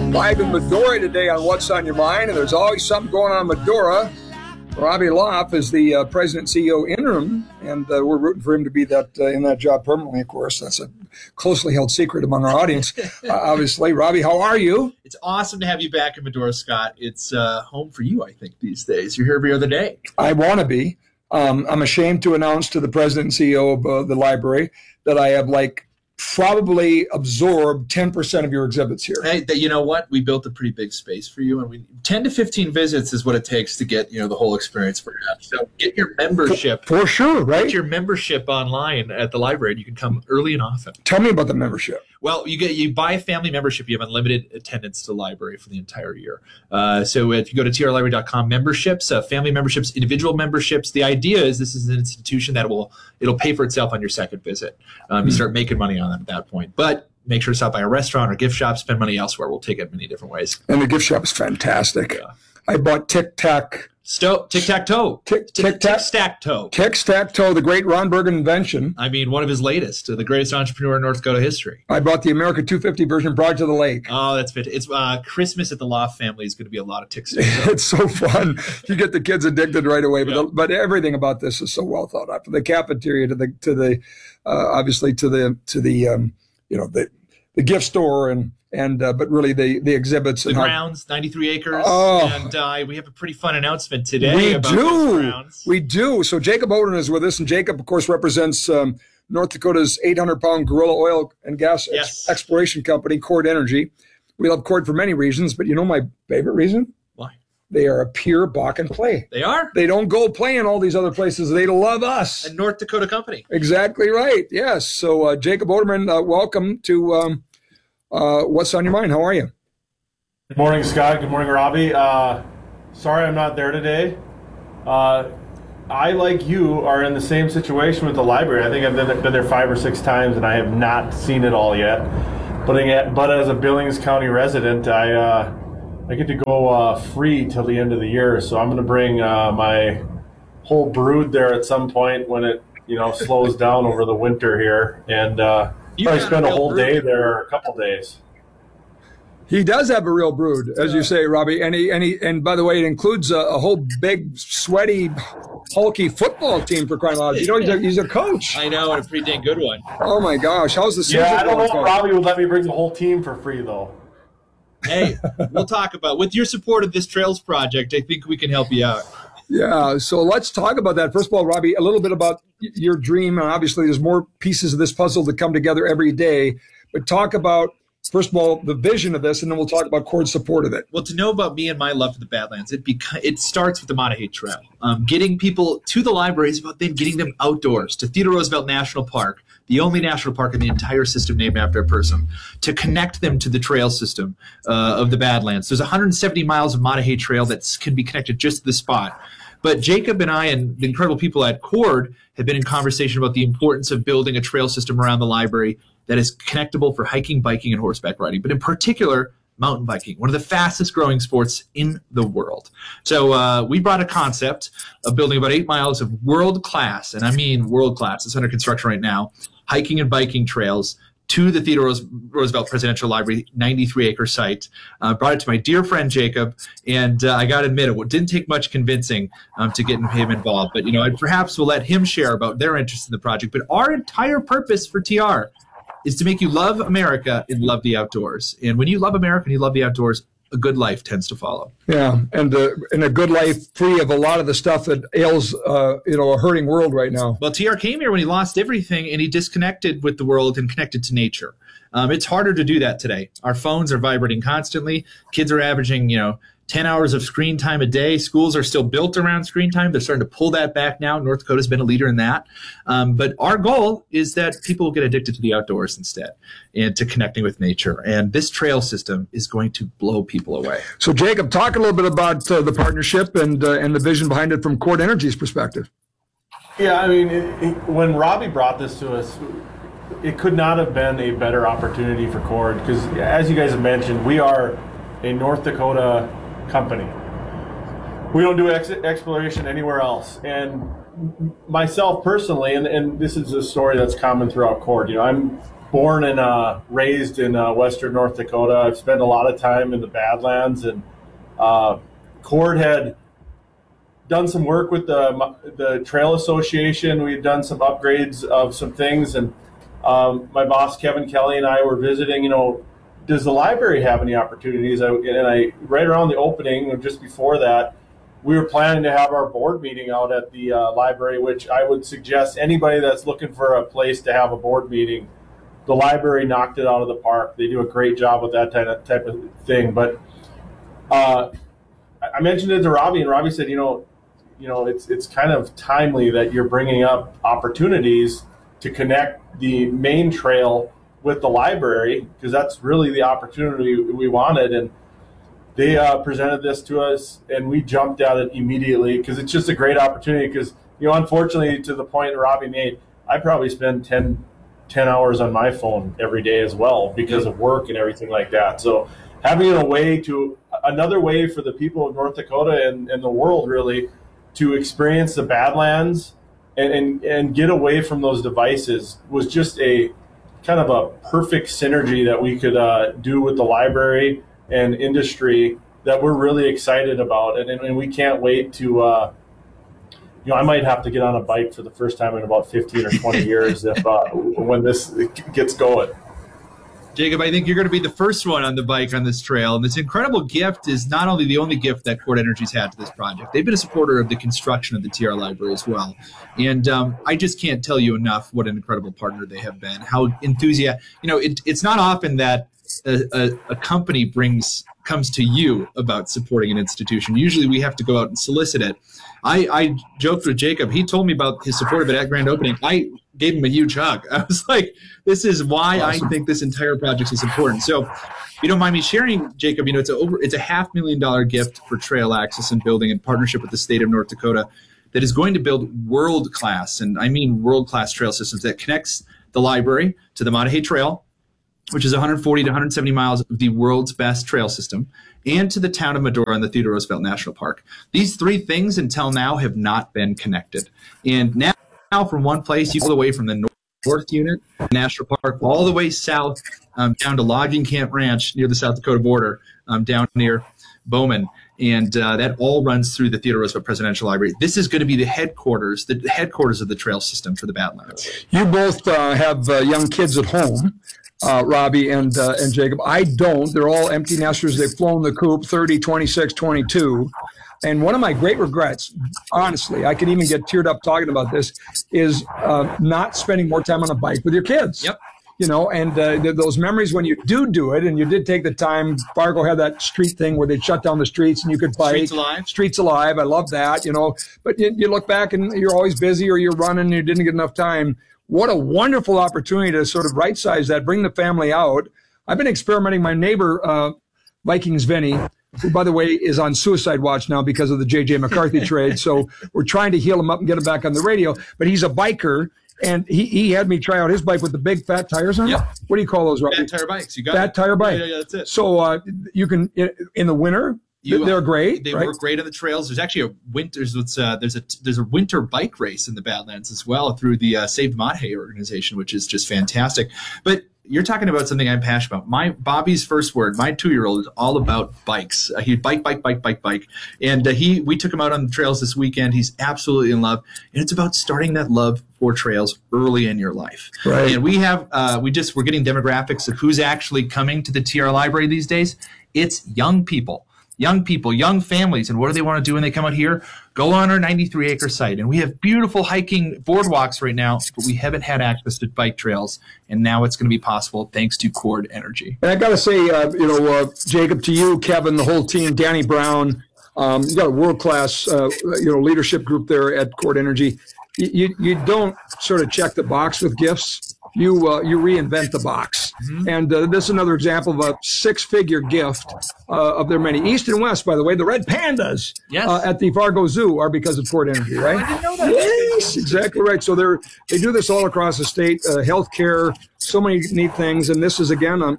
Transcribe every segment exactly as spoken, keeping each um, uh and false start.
Live in Medora today on What's on Your Mind, and there's always something going on in Medora. Robbie Loff is the uh, president and C E O interim, and uh, we're rooting for him to be that uh, in that job permanently, of course. That's a closely held secret among our audience, uh, obviously. Robbie, how are you? It's awesome to have you back in Medora, Scott. It's uh, home for you, I think, these days. You're here every other day. I want to be. Um, I'm ashamed to announce to the president and C E O of uh, the library that I have, like, probably absorbed ten percent of your exhibits here. Hey, that, you know what? We built a pretty big space for you, and we ten to fifteen visits is what it takes to get, you know, the whole experience for you. So get your membership. For, for sure, right? Get your membership online at the library, and you can come early and often. Tell me about the membership. Well, you get you buy a family membership, you have unlimited attendance to the library for the entire year. Uh, so if you go to T R library dot com, memberships, uh, family memberships, individual memberships, the idea is this is an institution that will it'll pay for itself on your second visit. Um, you start making money on them at that point. But make sure to stop by a restaurant or gift shop, spend money elsewhere. We'll take it many different ways. And the gift shop is fantastic. Yeah. I bought Tic Tac. Sto- Tic-tac-toe. Tic Tic Tac. Tic-stack-toe. Tic-stack-toe, the great Ron Bergen invention. I mean, one of his latest, uh, the greatest entrepreneur in North Dakota history. I bought the America two fifty version, brought to the lake. Oh, that's fit. It's uh, Christmas at the Loft family is going to be a lot of tic-stack-toe. It's so fun. You get the kids addicted right away. But, yep. the, but everything about this is so well thought out. From the cafeteria to the to the uh, obviously to the to the um, you know the the gift store and. And uh, but really the the exhibits the and grounds, how, ninety-three acres, oh, and uh, we have a pretty fun announcement today. We about do, those grounds. we do. So Jacob Odin is with us, and Jacob, of course, represents um, North Dakota's eight hundred pound guerrilla oil and gas yes. ex- exploration company, Chord Energy. We love Chord for many reasons, but you know my favorite reason? Why? They are a pure Bakken play. They are. They don't go play in all these other places. They love us. A North Dakota company. Exactly right. Yes. So uh, Jacob Oderman, uh, welcome to. Um, Uh, what's on your mind? How are you? Good morning, Scott. Good morning, Robbie. Uh, sorry I'm not there today. Uh, I, like you, are in the same situation with the library. I think I've been, been there five or six times, and I have not seen it all yet. But, but as a Billings County resident, I uh, I get to go uh, free till the end of the year. So I'm going to bring uh, my whole brood there at some point when it you know slows down over the winter here, and. Uh, You probably spend a whole brood. day there, or a couple days. He does have a real brood, as you say, Robbie. And he, and he, and by the way, it includes a, a whole big, sweaty, hulky football team for crying out loud. You know, he's a, he's a coach. I know, and a pretty dang good one. Oh my gosh, how's the season Yeah, I don't know going? if Robbie would let me bring the whole team for free, though. Hey, we'll talk about with your support of this Trails project. I think we can help you out. Yeah, so let's talk about that. First of all, Robbie, a little bit about your dream. And obviously, there's more pieces of this puzzle that come together every day. But talk about, first of all, the vision of this, and then we'll talk about Chord's support of it. Well, to know about me and my love for the Badlands, it beca- it starts with the Monahate Trail. Um, getting people to the library is about then getting them outdoors, to Theodore Roosevelt National Park, the only national park in the entire system named after a person, to connect them to the trail system uh, of the Badlands. There's one hundred seventy miles of Monahate Trail that can be connected just to the spot. But Jacob and I and the incredible people at Chord have been in conversation about the importance of building a trail system around the library that is connectable for hiking, biking, and horseback riding, but in particular, mountain biking, one of the fastest growing sports in the world. So uh, we brought a concept of building about eight miles of world-class, and I mean world-class, it's under construction right now, hiking and biking trails to the Theodore Roosevelt Presidential Library ninety-three acre site. Uh, brought it to my dear friend Jacob, and uh, I got to admit, it didn't take much convincing um, to get him involved. But you know, I perhaps we'll let him share about their interest in the project. But our entire purpose for T R is to make you love America and love the outdoors. And when you love America and you love the outdoors, a good life tends to follow. Yeah, and uh, and a good life free of a lot of the stuff that ails uh, you know a hurting world right now. Well, T R came here when he lost everything and he disconnected with the world and connected to nature. Um, it's harder to do that today. Our phones are vibrating constantly. Kids are averaging, you know, ten hours of screen time a day. Schools are still built around screen time. They're starting to pull that back now. North Dakota's been a leader in that. Um, but our goal is that people will get addicted to the outdoors instead and to connecting with nature. And this trail system is going to blow people away. So, Jacob, talk a little bit about uh, the partnership and uh, and the vision behind it from Chord Energy's perspective. Yeah, I mean, it, it, when Robbie brought this to us, it could not have been a better opportunity for Chord because, as you guys have mentioned, we are a North Dakota company. We don't do ex- exploration anywhere else. And myself personally, and, and this is a story that's common throughout Chord, you know, I'm born and uh, raised in uh, western North Dakota. I've spent a lot of time in the Badlands, and uh, Cord had done some work with the the Trail Association. We've done some upgrades of some things, and um, my boss Kevin Kelly and I were visiting. You know, does the library have any opportunities? I, and I right around the opening, or just before that, we were planning to have our board meeting out at the uh, library, which I would suggest anybody that's looking for a place to have a board meeting. The library knocked it out of the park. They do a great job with that type of, type of thing. But uh, I mentioned it to Robbie, and Robbie said, you know, you know, it's it's kind of timely that you're bringing up opportunities to connect the main trail with the library, because that's really the opportunity we wanted. And they uh, presented this to us, and we jumped at it immediately because it's just a great opportunity. Because, you know, unfortunately, to the point Robbie made, I probably spend ten, ten hours on my phone every day as well because of work and everything like that. So having a way to, another way for the people of North Dakota and, and the world really to experience the Badlands and, and, and get away from those devices was just a kind of a perfect synergy that we could uh, do with the library and industry that we're really excited about. And, and we can't wait to, uh, you know, I might have to get on a bike for the first time in about fifteen or twenty years if uh, when this gets going. Jacob, I think you're going to be the first one on the bike on this trail. And this incredible gift is not only the only gift that Cord Energy's had to this project. They've been a supporter of the construction of the T R library as well. And um, I just can't tell you enough what an incredible partner they have been, how enthusiastic. You know, it, it's not often that a, a, a company brings comes to you about supporting an institution. Usually we have to go out and solicit it. I, I joked with Jacob. He told me about his support of it at grand opening. I gave him a huge hug. I was like, this is why awesome. I think this entire project is important. So if you don't mind me sharing, Jacob, you know, it's a over it's a half million dollar gift for trail access and building in partnership with the state of North Dakota that is going to build world class, and I mean world class trail systems that connects the library to the Mater Hay Trail, which is one hundred forty to one hundred seventy miles of the world's best trail system, and to the town of Medora and the Theodore Roosevelt National Park. These three things until now have not been connected. And now, now from one place, you go away from the north, north unit, National Park, all the way south um, down to Logging Camp Ranch near the South Dakota border, um, down near Bowman. And uh, that all runs through the Theodore Roosevelt Presidential Library. This is going to be the headquarters, the headquarters of the trail system for the Badlands. You both uh, have uh, young kids at home. Uh, Robbie and uh, and Jacob. I don't. They're all empty nesters. They've flown the coop, thirty, twenty-six, twenty-two. And one of my great regrets, honestly, I can even get teared up talking about this, is uh, not spending more time on a bike with your kids. Yep. You know, and uh, th- those memories when you do do it, and you did take the time. Fargo had that street thing where they'd shut down the streets and you could bike. Streets Alive. Streets Alive. I love that, you know. But you, you look back and you're always busy or you're running and you didn't get enough time. What a wonderful opportunity to sort of right-size that, bring the family out. I've been experimenting. My neighbor, uh, Vikings Vinny, who, by the way, is on suicide watch now because of the J J McCarthy trade. So we're trying to heal him up and get him back on the radio. But he's a biker, and he, he had me try out his bike with the big fat tires on it. Yep. What do you call those, Robbie? Fat tire bikes. You got Fat it. tire bike. Yeah, yeah, yeah, that's it. So uh, you can, in the winter, You, they're great. They right? work great on the trails. There's actually a winter's. Uh, there's a there's a winter bike race in the Badlands as well through the uh, Save Mater Hay organization, which is just fantastic. But you're talking about something I'm passionate about. My Bobby's first word, my two-year-old, is all about bikes. Uh, he bike, bike, bike, bike, bike, and uh, he we took him out on the trails this weekend. He's absolutely in love, and it's about starting that love for trails early in your life. Right. And we have uh, we just we're getting demographics of who's actually coming to the T R library these days. It's young people. Young people, young families, and what do they want to do when they come out here? Go on our ninety-three acre site. And we have beautiful hiking boardwalks right now, but we haven't had access to bike trails, and now it's going to be possible thanks to Cord Energy. And I got to say, uh, you know, uh, Jacob, to you, Kevin, the whole team, Danny Brown, um, you got a world-class, uh, you know, leadership group there at Cord Energy. You, you, you don't sort of check the box with gifts. You uh, you reinvent the box. Mm-hmm. And uh, this is another example of a six-figure gift uh, of their many. East and West, by the way, the red pandas yes. uh, at the Fargo Zoo are because of Cord Energy, right? Oh, I didn't know that. Yes, exactly right. So they're, they do this all across the state, uh, healthcare, so many neat things. And this is, again, a,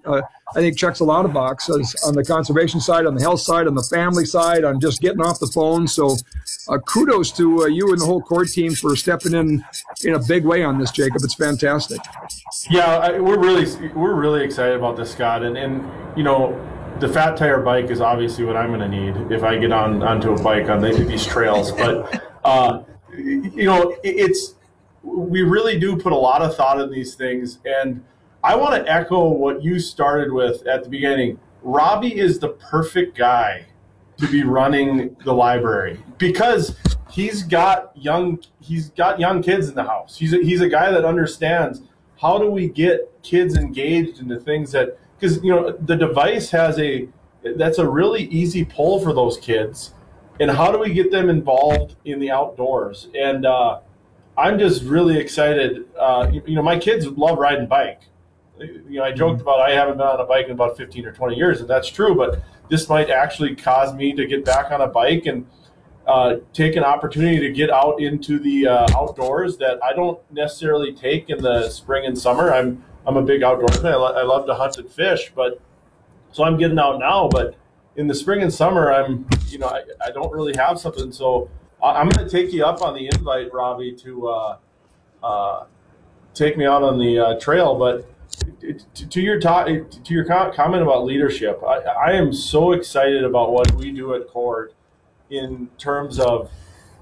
I think checks a lot of boxes on the conservation side, on the health side, on the family side, on just getting off the phone. So uh, kudos to uh, you and the whole Cord team for stepping in in a big way on this, Jacob. It's fantastic. Yeah, I, we're really we're really excited about this, Scott. And, and you know, the Fat Tire bike is obviously what I'm going to need if I get on onto a bike on the, these trails. But, uh, you know, it, it's we really do put a lot of thought in these things. And I want to echo what you started with at the beginning. Robbie is the perfect guy to be running the library because he's got young he's got young kids in the house. He's a, he's a guy that understands how do we get kids engaged into things that, because you know the device has a that's a really easy pull for those kids, and how do we get them involved in the outdoors? And uh, I'm just really excited. Uh, you, you know, my kids love riding bike. You know, I joked about I haven't been on a bike in about fifteen or twenty years, and that's true, but this might actually cause me to get back on a bike and uh, take an opportunity to get out into the uh, outdoors that I don't necessarily take in the spring and summer. I'm I'm a big outdoorsman. I, lo- I love to hunt and fish, but so I'm getting out now, but in the spring and summer, I'm, you know, I, I don't really have something. So I, I'm going to take you up on the invite, Robbie, to uh, uh, take me out on the uh, trail, but To, to your to, to your comment about leadership, I, I am so excited about what we do at Cord in terms of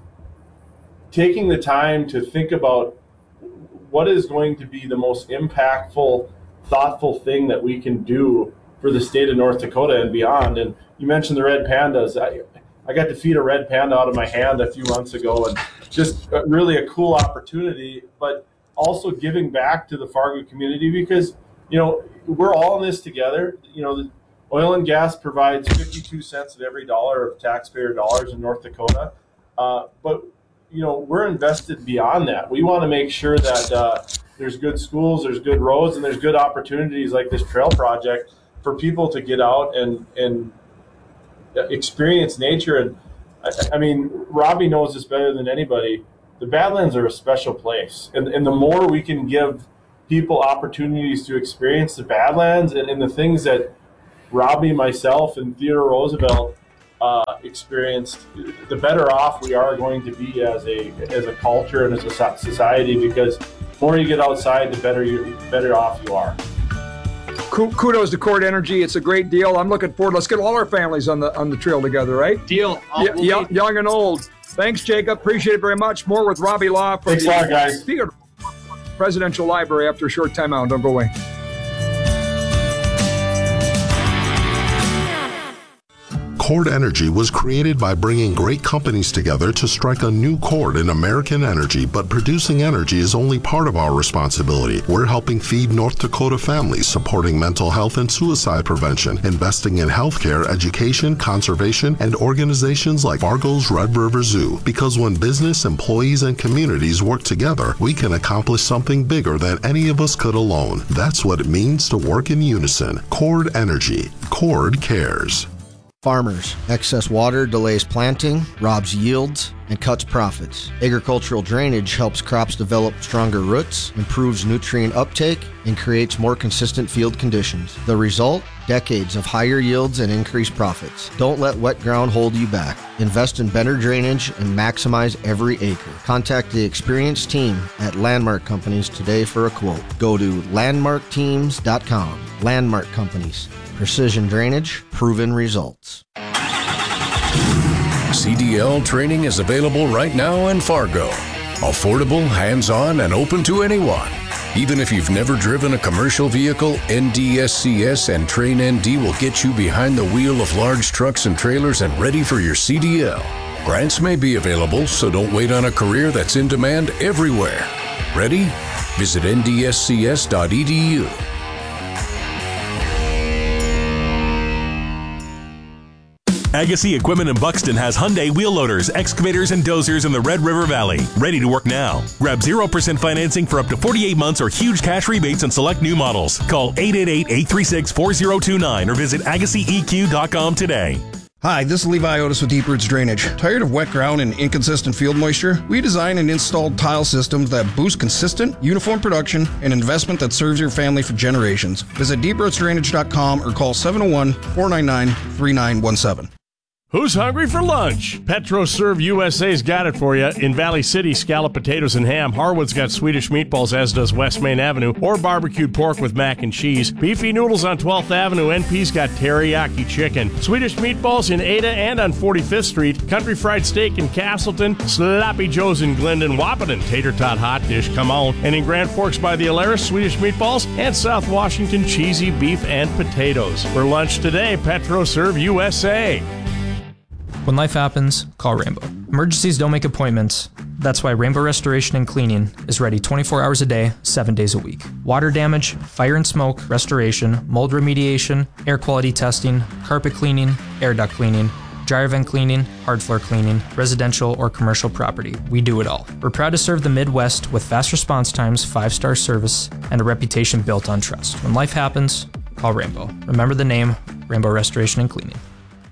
taking the time to think about what is going to be the most impactful, thoughtful thing that we can do for the state of North Dakota and beyond. And you mentioned the red pandas. I, I got to feed a red panda out of my hand a few months ago, and just really a cool opportunity, but also giving back to the Fargo community because, you know, we're all in this together. You know, the oil and gas provides fifty-two cents of every dollar of taxpayer dollars in North Dakota. Uh, but, you know, we're invested beyond that. We want to make sure that uh, there's good schools, there's good roads, and there's good opportunities like this trail project for people to get out and, and experience nature. And I, I mean, Robbie knows this better than anybody. The Badlands are a special place. And, and the more we can give people opportunities to experience the Badlands and, and the things that Robbie, myself, and Theodore Roosevelt uh, experienced, the better off we are going to be as a as a culture and as a society, because the more you get outside, the better you better off you are. Kudos to Cord Energy. It's a great deal. I'm looking forward. Let's get all our families on the on the trail together, right? Deal. Y- y- young and old. Thanks, Jacob. Appreciate it very much. More with Robbie Law from Thanks the a lot, guys. Theodore Presidential Library after a short time out. Don't go away. Cord Energy was created by bringing great companies together to strike a new chord in American energy, but producing energy is only part of our responsibility. We're helping feed North Dakota families, supporting mental health and suicide prevention, investing in healthcare, education, conservation, and organizations like Fargo's Red River Zoo. Because when business, employees, and communities work together, we can accomplish something bigger than any of us could alone. That's what it means to work in unison. Cord Energy. Cord cares. Farmers. Excess water delays planting, robs yields, and cuts profits. Agricultural drainage helps crops develop stronger roots, improves nutrient uptake, and creates more consistent field conditions. The result? Decades of higher yields and increased profits. Don't let wet ground hold you back. Invest in better drainage and maximize every acre. Contact the experienced team at Landmark Companies today for a quote. Go to landmark teams dot com. Landmark Companies. Precision drainage, proven results. C D L training is available right now in Fargo. Affordable, hands-on, and open to anyone. Even if you've never driven a commercial vehicle, N D S C S and Train N D will get you behind the wheel of large trucks and trailers and ready for your C D L. Grants may be available, so don't wait on a career that's in demand everywhere. Ready? Visit N D S C S dot E D U. Agassi Equipment in Buxton has Hyundai wheel loaders, excavators, and dozers in the Red River Valley. Ready to work now. Grab zero percent financing for up to forty-eight months or huge cash rebates on select new models. Call eight eight eight, eight three six, four zero two nine or visit agassi e q dot com today. Hi, this is Levi Otis with Deep Roots Drainage. Tired of wet ground and inconsistent field moisture? We design and install tile systems that boost consistent, uniform production and investment that serves your family for generations. Visit deep roots drainage dot com or call seven oh one, four nine nine, three nine one seven. Who's hungry for lunch? PetroServe U S A's got it for you. In Valley City, scalloped potatoes and ham. Harwood's got Swedish meatballs, as does West Main Avenue, or barbecued pork with mac and cheese. Beefy noodles on twelfth Avenue. N P's got teriyaki chicken. Swedish meatballs in Ada and on forty-fifth Street. Country Fried Steak in Castleton. Sloppy Joe's in Glendon. Wahpeton Tater Tot Hot Dish, come on. And in Grand Forks by the Alaris, Swedish meatballs. And South Washington, cheesy beef and potatoes. For lunch today, PetroServe U S A. When life happens, call Rainbow. Emergencies don't make appointments. That's why Rainbow Restoration and Cleaning is ready twenty-four hours a day, seven days a week. Water damage, fire and smoke, restoration, mold remediation, air quality testing, carpet cleaning, air duct cleaning, dryer vent cleaning, hard floor cleaning, residential or commercial property. We do it all. We're proud to serve the Midwest with fast response times, five-star service, and a reputation built on trust. When life happens, call Rainbow. Remember the name, Rainbow Restoration and Cleaning.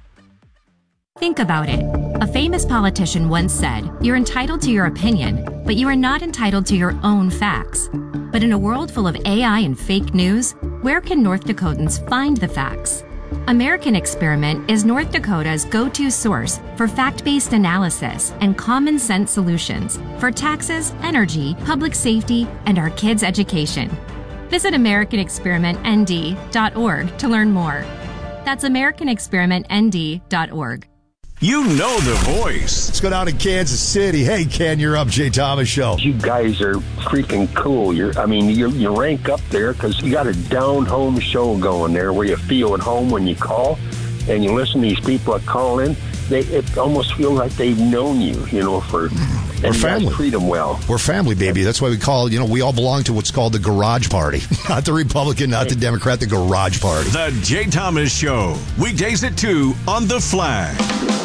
Think about it. A famous politician once said, "You're entitled to your opinion, but you are not entitled to your own facts." But in a world full of A I and fake news, where can North Dakotans find the facts? American Experiment is North Dakota's go-to source for fact-based analysis and common sense solutions for taxes, energy, public safety, and our kids' education. Visit American Experiment N D dot org to learn more. That's American Experiment N D dot org. You know the voice. Let's go down to Kansas City. Hey, Ken, you're up. Jay Thomas Show. You guys are freaking cool. You're, I mean, you you rank up there because you got a down-home show going there where you feel at home when you call and you listen to these people that call in. They it almost feel like they've known you, you know, for... We're family. Treat them well. We're family, baby. That's why we call, you know, we all belong to what's called the Garage Party. Not the Republican, not the Democrat, the Garage Party. The Jay Thomas Show. Weekdays at two on The Flag.